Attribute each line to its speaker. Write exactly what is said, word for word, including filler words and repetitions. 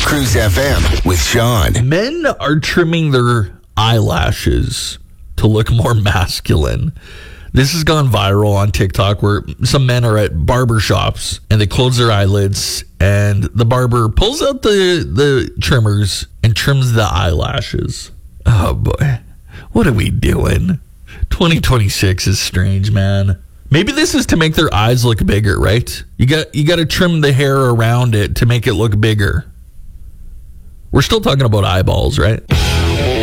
Speaker 1: Cruise F M with Sean.
Speaker 2: Men are trimming their eyelashes to look more masculine. This has gone viral on TikTok where some men are at barber shops and they close their eyelids and the barber pulls out the, the trimmers and trims the eyelashes. Oh boy, what are we doing? twenty twenty-six is strange, man. Maybe this is to make their eyes look bigger, right? You got you got to trim the hair around it to make it look bigger. We're still talking about eyeballs, right?